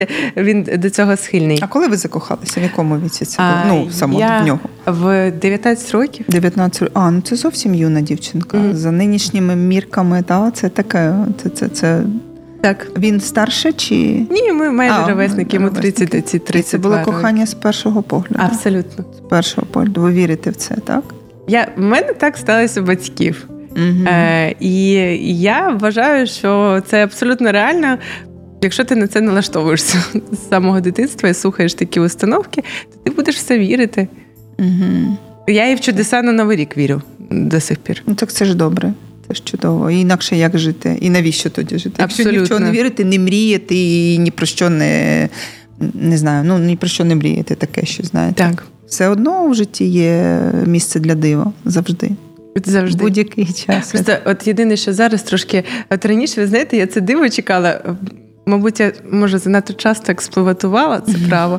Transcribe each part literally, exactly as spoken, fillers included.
він до цього схильний. А коли ви закохалися? В якому віці це було? Ну, саме я в нього. В дев'ятнадцять років. дев'ятнадцять років. А, ну це зовсім юна дівчинка. Mm. За нинішніми мірками, та, це таке, це, це, це... Так. Він старше чи... Ні, ми майже ровесники, йому тридцять тридцять два. Це було кохання з першого погляду? Абсолютно. З першого погляду. Ви вірите в це, так? Я, в мене так сталося у батьків. Mm-hmm. Е, і я вважаю, що це абсолютно реально. Якщо ти на це налаштовуєшся з самого дитинства і слухаєш такі установки, то ти будеш все вірити. Mm-hmm. Я і в чудеса на Новий рік вірю до сих пір. Ну так це ж добре. Це ж чудово. І інакше як жити? І навіщо тоді жити? Абсолютно. Якщо ні в чого не вірити, не мріяти і ні про що не, не знаю, ну ні про що не мріяти, таке що, знаєте. Так. Все одно в житті є місце для дива. Завжди. Завжди. Будь-який час. Просто от єдине, що зараз трошки... От раніше, ви знаєте, я це диво чекала. Мабуть, я, може, занадто часто експлуатувала це право.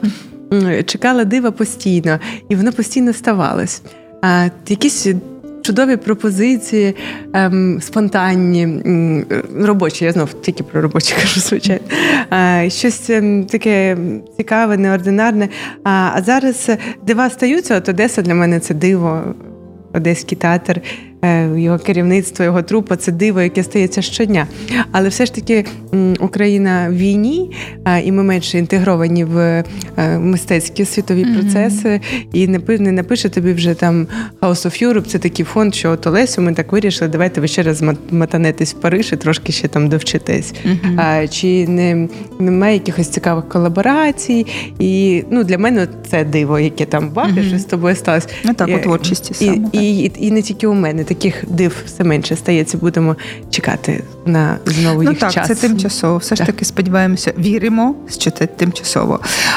Чекала дива постійно. І воно постійно ставалось. А якісь чудові пропозиції, ем, спонтанні, ем, робочі, я знов тільки про робочі кажу, звичайно. А, щось ем, таке цікаве, неординарне. А, а зараз дива стаються, от Одеса для мене це диво, Одеський театр, його керівництво, його трупа – це диво, яке стається щодня. Але все ж таки Україна в війні, і ми менше інтегровані в мистецькі світові mm-hmm. процеси, і не напише тобі вже там House of Europe, це такий фонд, що от Олесю ми так вирішили, давайте ви ще раз мотанетесь в Париж і трошки ще там довчитесь. Mm-hmm. А, чи не, немає якихось цікавих колаборацій, і ну, для мене це диво, яке там бачиш, mm-hmm. що з тобою сталося. Ну так, у творчості саме. І, і, і, і не тільки у мене. Таких див все менше стається, будемо чекати на знову ну, їх так, час. Ну так, це тимчасово. Все так. ж таки сподіваємося, віримо, що це тимчасово.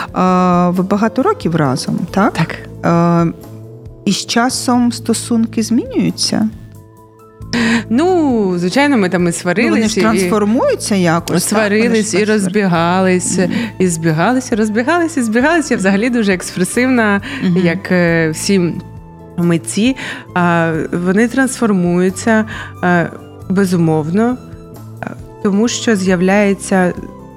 А, ви багато років разом, так? Так. А, і з часом стосунки змінюються? Ну, звичайно, ми там і сварились. Ну, вони ж трансформуються якось. Сварились так, і розбігались, mm-hmm. і збігалися, розбігалися, і збігалися. Я взагалі дуже експресивна, mm-hmm. як е, всі митці, вони трансформуються безумовно, тому що з'являється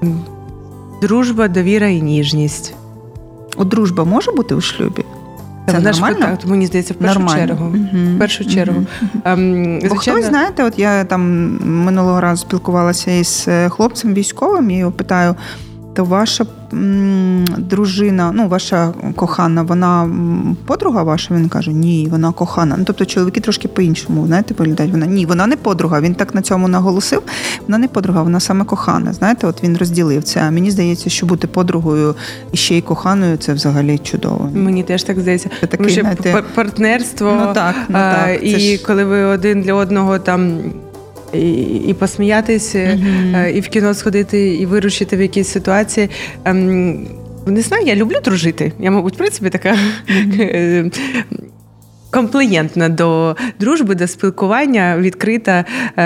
дружба, довіра і ніжність. От дружба може бути у шлюбі? Це Вона нормально? Так, мені здається, в першу нормально. чергу. Uh-huh. В першу чергу. Uh-huh. Ем, Бо звичайно... хтось, знаєте, от я там минулого разу спілкувалася із хлопцем військовим, я його питаю, то ваша м, дружина, ну, ваша кохана, вона подруга ваша? Він каже, ні, вона кохана. Ну, тобто чоловіки трошки по-іншому, знаєте, виглядають. Вона, ні, вона не подруга. Він так на цьому наголосив. Вона не подруга, вона саме кохана. Знаєте, от він розділив це. А мені здається, що бути подругою і ще й коханою, це взагалі чудово. Мені теж так здається. Це такий, що знаєте, партнерство, ну, так, ну, так, і ж... коли ви один для одного там І, і посміятися, mm-hmm. і в кіно сходити, і вирушити в якісь ситуації. Ем, не знаю, я люблю дружити. Я, мабуть, в принципі, така mm-hmm. комплієнтна до дружби, до спілкування, відкрита.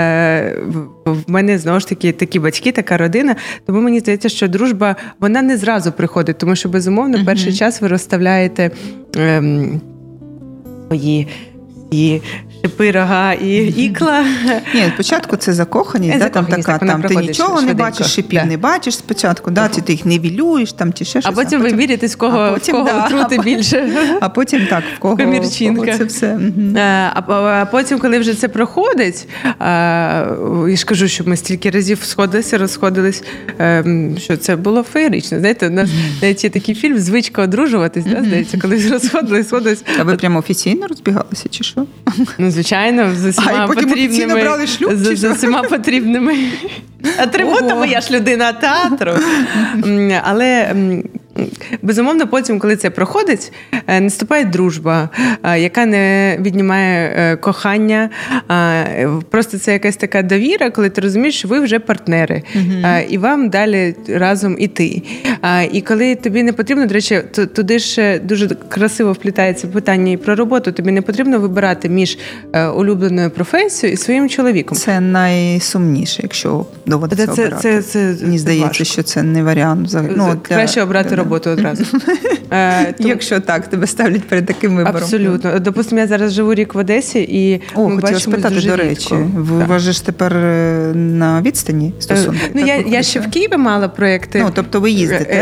В мене, знову ж таки, такі батьки, така родина. Тому мені здається, що дружба, вона не зразу приходить, тому що, безумовно, mm-hmm. перший час ви розставляєте ем, свої і шипи, рога і ікла. Ні, спочатку це закоханість, да, там така, там ти нічого не бачиш, шипів да. не бачиш спочатку, да, ти їх нівелюєш, там чи ще щось. А потім а ви міряєтесь, в кого, потім, в кого да, отрути а більше. А потім так, в кого, в кого це все. Угу. А, а потім, коли вже це проходить, а, я ж кажу, що ми стільки разів сходилися, розходились, а, що це було феєрично. Знаєте, у нас навіть є такий фільм «Звичка одружуватись», да, здається, коли розходились, сходились. А ви прямо офіційно розбігалися, чи що? Ну, звичайно, з усіма а, потрібними, брали шлюб, з, з усіма потрібними атрибутами. Я ж людина театру. Але, безумовно, потім, коли це проходить, наступає дружба, яка не віднімає кохання. Просто це якась така довіра, коли ти розумієш, що ви вже партнери. Uh-huh. І вам далі разом іти. І коли тобі не потрібно, до речі, туди ж дуже красиво вплітається питання і про роботу. Тобі не потрібно вибирати між улюбленою професією і своїм чоловіком. Це найсумніше, якщо доводиться це, обирати. Це, це, Мені здається, важко. що це не варіант. Ну, краще для, обрати для, роботу. роботу одразу. Е, тому... Якщо так, тебе ставлять перед таким вибором. Абсолютно. Допустимо, я зараз живу рік в Одесі, і О, ми хотіла бачимо спитати, дуже до рідко. речі, ви вас ж тепер на відстані стосунки? Ну, я, я ще в Києві мала проєкти. Ну, тобто ви їздите?